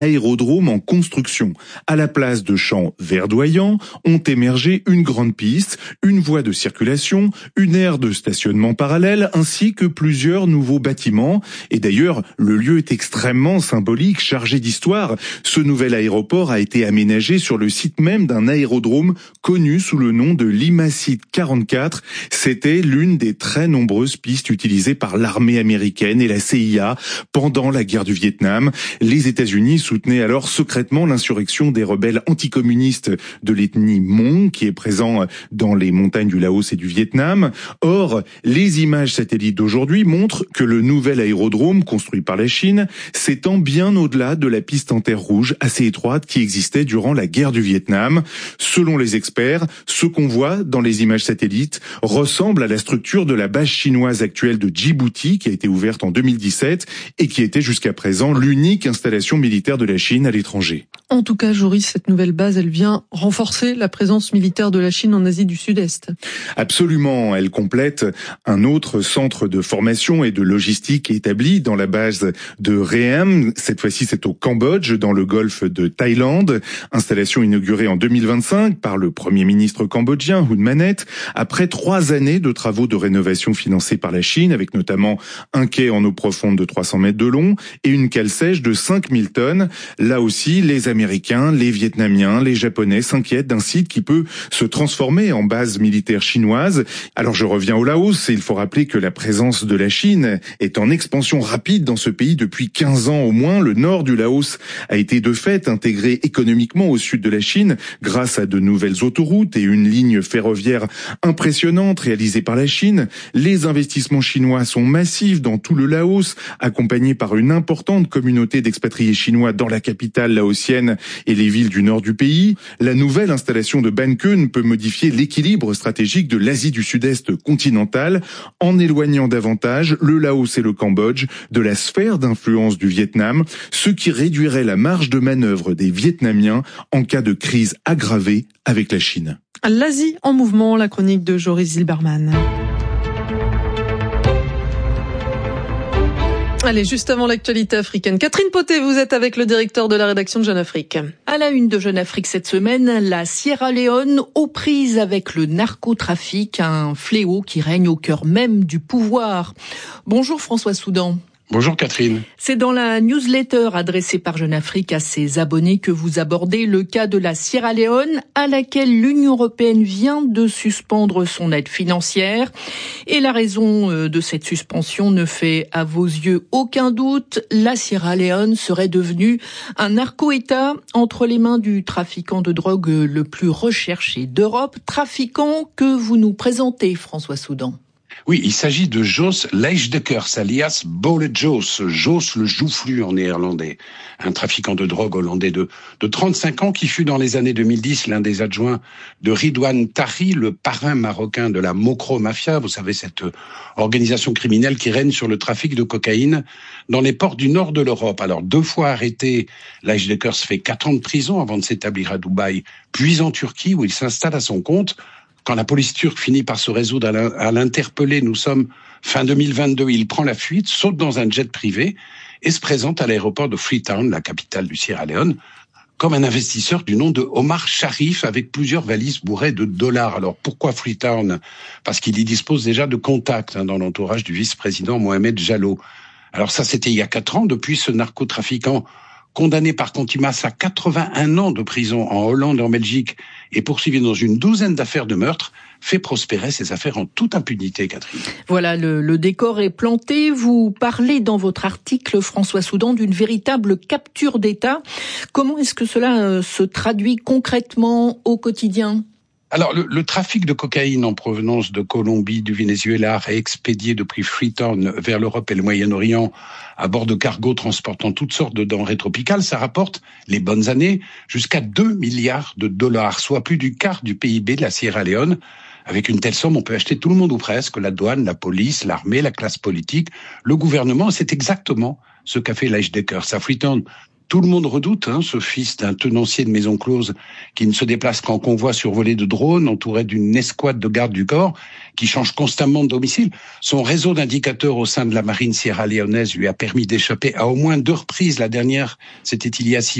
aérodrome en construction. À la place de champs verdoyants, ont émergé une grande piste, une voie de circulation, une aire de stationnement parallèle, ainsi que plusieurs nouveaux bâtiments. Et d'ailleurs, le lieu est extrêmement symbolique, chargé d'histoire. Ce nouvel aéroport a été aménagé sur le site même d'un aérodrome connu sous le nom de Limassol 44. C'était l'une des très nombreuses pistes utilisées par l'armée américaine et la CIA pendant la guerre du Vietnam. Les États-Unis soutenait alors secrètement l'insurrection des rebelles anticommunistes de l'ethnie Hmong qui est présent dans les montagnes du Laos et du Vietnam. Or, les images satellites d'aujourd'hui montrent que le nouvel aérodrome construit par la Chine s'étend bien au-delà de la piste en terre rouge assez étroite qui existait durant la guerre du Vietnam. Selon les experts, ce qu'on voit dans les images satellites ressemble à la structure de la base chinoise actuelle de Djibouti qui a été ouverte en 2017 et qui était jusqu'à présent l'unique installation militaire de la Chine à l'étranger. En tout cas, Joris, cette nouvelle base, elle vient renforcer la présence militaire de la Chine en Asie du Sud-Est. Absolument, elle complète un autre centre de formation et de logistique établi dans la base de Ream. Cette fois-ci, c'est au Cambodge, dans le golfe de Thaïlande. Installation inaugurée en 2025 par le Premier ministre cambodgien, Hun Manet, après 3 années de travaux de rénovation financés par la Chine, avec notamment un quai en eau profonde de 300 mètres de long et une cale sèche de 5000 tonnes. Là aussi, les Américains, les Vietnamiens, les Japonais s'inquiètent d'un site qui peut se transformer en base militaire chinoise. Alors je reviens au Laos et il faut rappeler que la présence de la Chine est en expansion rapide dans ce pays depuis 15 ans au moins. Le nord du Laos a été de fait intégré économiquement au sud de la Chine grâce à de nouvelles autoroutes et une ligne ferroviaire impressionnante réalisée par la Chine. Les investissements chinois sont massifs dans tout le Laos, accompagnés par une importante communauté d'expatriés chinois dans la capitale laotienne et les villes du nord du pays. La nouvelle installation de Ban Khön peut modifier l'équilibre stratégique de l'Asie du Sud-Est continentale en éloignant davantage le Laos et le Cambodge de la sphère d'influence du Vietnam, ce qui réduirait la marge de manœuvre des Vietnamiens en cas de crise aggravée avec la Chine. L'Asie en mouvement, la chronique de Joris Zilberman. Allez, juste avant l'actualité africaine, Catherine Poté, vous êtes avec le directeur de la rédaction de Jeune Afrique. À la une de Jeune Afrique cette semaine, la Sierra Leone aux prises avec le narcotrafic, un fléau qui règne au cœur même du pouvoir. Bonjour François Soudan. Bonjour Catherine. C'est dans la newsletter adressée par Jeune Afrique à ses abonnés que vous abordez le cas de la Sierra Leone, à laquelle l'Union européenne vient de suspendre son aide financière. Et la raison de cette suspension ne fait à vos yeux aucun doute. La Sierra Leone serait devenue un narco-État entre les mains du trafiquant de drogue le plus recherché d'Europe, trafiquant que vous nous présentez, François Soudan. Oui, il s'agit de Jos Leijdekkers, alias Bolle Jos, Jos le joufflu en néerlandais. Un trafiquant de drogue hollandais de 35 ans qui fut dans les années 2010 l'un des adjoints de Ridwan Tahi, le parrain marocain de la Mokro Mafia. Vous savez, cette organisation criminelle qui règne sur le trafic de cocaïne dans les ports du nord de l'Europe. Alors, 2 fois arrêté, Leijdekkers fait 4 ans de prison avant de s'établir à Dubaï, puis en Turquie où il s'installe à son compte. Quand la police turque finit par se résoudre à l'interpeller, nous sommes fin 2022, il prend la fuite, saute dans un jet privé et se présente à l'aéroport de Freetown, la capitale du Sierra Leone, comme un investisseur du nom de Omar Sharif avec plusieurs valises bourrées de dollars. Alors pourquoi Freetown ? Parce qu'il y dispose déjà de contacts dans l'entourage du vice-président Mohamed Jallow. Alors ça, c'était il y a 4 ans. Depuis, ce narcotrafiquant condamné par contumace à 81 ans de prison en Hollande et en Belgique et poursuivi dans une 12aine d'affaires de meurtre, fait prospérer ses affaires en toute impunité, Catherine. Voilà, le décor est planté. Vous parlez dans votre article, François Soudan, d'une véritable capture d'État. Comment est-ce que cela se traduit concrètement au quotidien ? Alors, le trafic de cocaïne en provenance de Colombie, du Venezuela, est expédié depuis Freetown vers l'Europe et le Moyen-Orient à bord de cargos transportant toutes sortes de denrées tropicales. Ça rapporte, les bonnes années, jusqu'à 2 milliards de dollars, soit plus du quart du PIB de la Sierra Leone. Avec une telle somme, on peut acheter tout le monde ou presque, la douane, la police, l'armée, la classe politique, le gouvernement. C'est exactement ce qu'a fait Leijdekkers à Freetown. Tout le monde redoute ce fils d'un tenancier de maison close qui ne se déplace qu'en convoi survolé de drones, entouré d'une escouade de gardes du corps, qui change constamment de domicile. Son réseau d'indicateurs au sein de la marine sierra-léonaise lui a permis d'échapper à au moins 2 reprises. La dernière, c'était il y a 6